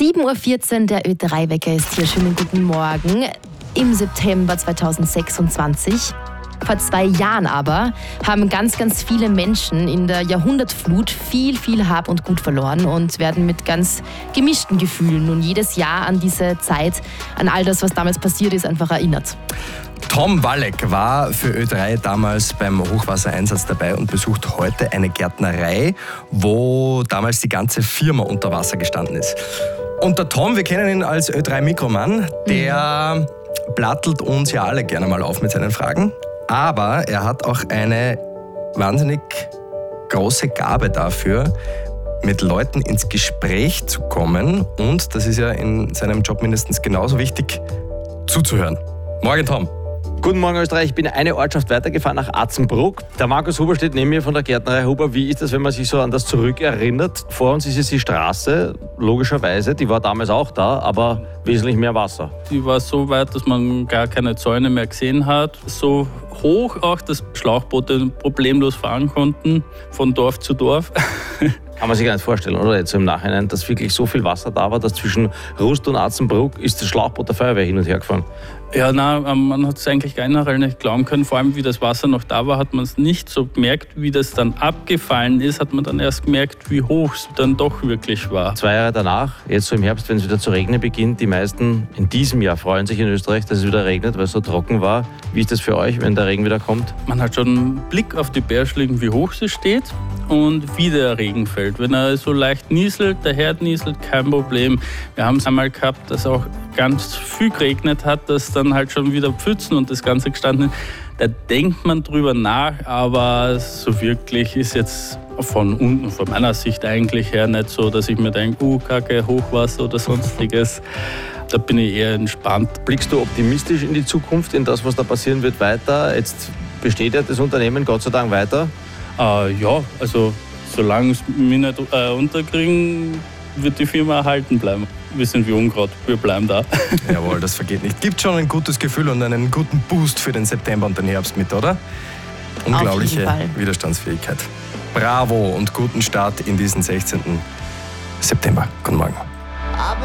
7.14 Uhr, der Ö3-Wecker ist hier. Schönen guten Morgen im September 2026. Vor 2 Jahren aber haben ganz, ganz viele Menschen in der Jahrhundertflut viel Hab und Gut verloren und werden mit ganz gemischten Gefühlen nun jedes Jahr an diese Zeit, an all das, was damals passiert ist, einfach erinnert. Tom Walleck war für Ö3 damals beim Hochwassereinsatz dabei und besucht heute eine Gärtnerei, wo damals die ganze Firma unter Wasser gestanden ist. Und der Tom, wir kennen ihn als Ö3-Mikromann, der plattelt uns ja alle gerne mal auf mit seinen Fragen. Aber er hat auch eine wahnsinnig große Gabe dafür, mit Leuten ins Gespräch zu kommen. Und das ist ja in seinem Job mindestens genauso wichtig, zuzuhören. Morgen, Tom. Guten Morgen, Österreich. Ich bin eine Ortschaft weitergefahren nach Atzenbruck. Der Markus Huber steht neben mir von der Gärtnerei Huber. Wie ist das, wenn man sich so an das zurückerinnert? Vor uns ist jetzt die Straße, logischerweise. Die war damals auch da, aber wesentlich mehr Wasser. Die war so weit, dass man gar keine Zäune mehr gesehen hat. So hoch auch, dass Schlauchboote problemlos fahren konnten, von Dorf zu Dorf. Kann man sich gar nicht vorstellen, oder? Jetzt im Nachhinein, dass wirklich so viel Wasser da war, dass zwischen Rust und Atzenbruck ist das Schlauchboot der Feuerwehr hin und her gefahren. Ja, man hat es eigentlich generell nicht glauben können. Vor allem, wie das Wasser noch da war, hat man es nicht so gemerkt. Wie das dann abgefallen ist, hat man dann erst gemerkt, wie hoch es dann doch wirklich war. 2 Jahre danach, jetzt so im Herbst, wenn es wieder zu regnen beginnt, die meisten in diesem Jahr freuen sich in Österreich, dass es wieder regnet, weil es so trocken war. Wie ist das für euch, wenn der Regen wieder kommt? Man hat schon einen Blick auf die Bergschlägen, wie hoch sie steht und wie der Regen fällt. Wenn er so leicht nieselt, der Herd nieselt, kein Problem. Wir haben es einmal gehabt, dass auch ganz viel geregnet hat, dass dann halt schon wieder Pfützen und das Ganze gestanden ist. Da denkt man drüber nach, aber so wirklich ist jetzt von unten, von meiner Sicht eigentlich her nicht so, dass ich mir denke, Kacke, Hochwasser oder sonstiges. Da bin ich eher entspannt. Blickst du optimistisch in die Zukunft, in das, was da passieren wird, weiter? Jetzt besteht ja das Unternehmen Gott sei Dank weiter. Ja, also solange es mich nicht unterkriegen, wird die Firma erhalten bleiben. Wir sind wie Unkraut, wir bleiben da. Jawohl, das vergeht nicht. Gibt schon ein gutes Gefühl und einen guten Boost für den September und den Herbst mit, oder? Unglaubliche Widerstandsfähigkeit. Bravo und guten Start in diesen 16. September. Guten Morgen.